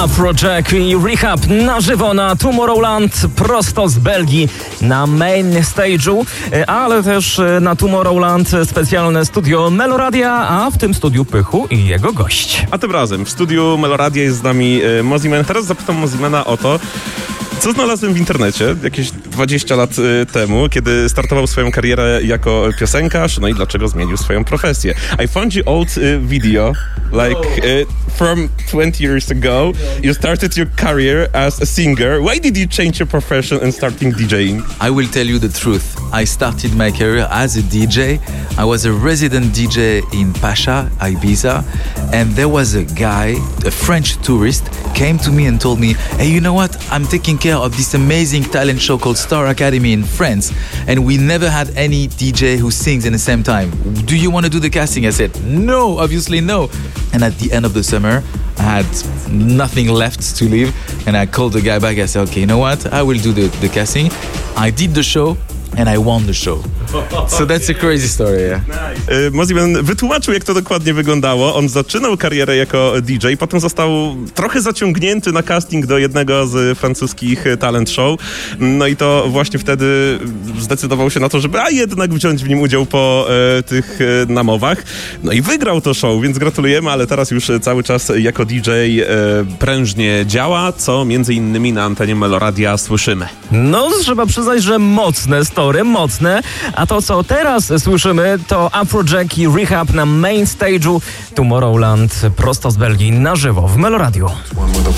Afrojack i Rehab na żywo na Tomorrowland, prosto z Belgii na main stage'u, ale też na Tomorrowland specjalne studio Meloradia, a w tym studiu Pychu i jego gość. A tym razem w studiu Meloradia jest z nami Mosiman. Teraz zapytam Mosimana o to, co znalazłem w internecie jakieś 20 lat temu, kiedy startował swoją karierę jako piosenkarz, no i dlaczego zmienił swoją profesję. I found your old video, from 20 years ago. You started your career as a singer. Why did you change your profession and starting DJing? I will tell you the truth. I started my career as a DJ. I was a resident DJ in Pacha, Ibiza, and there was a guy, a French tourist, came to me and told me, hey, you know what? I'm taking care of this amazing talent show called Star Academy in France, and we never had any DJ who sings in the same time. Do you want to do the casting? I said, no, obviously no. And at the end of the summer, I had nothing left to leave, and I called the guy back. I said, okay, you know what? I will do the casting. I did the show, and I won the show. So that's a crazy story, yeah. Mosiman wytłumaczył, jak to dokładnie wyglądało. On zaczynał karierę jako DJ, potem został trochę zaciągnięty na casting do jednego z francuskich talent show. No i to właśnie wtedy zdecydował się na to, żeby jednak wziąć w nim udział po tych namowach. No i wygrał to show, więc gratulujemy, ale teraz już cały czas jako DJ prężnie działa, co między innymi na antenie Meloradia słyszymy. No, trzeba przyznać, że mocne story, mocne. A to, co teraz słyszymy, to Afrojack i Rehab na main stage'u Tomorrowland, prosto z Belgii, na żywo w Meloradiu.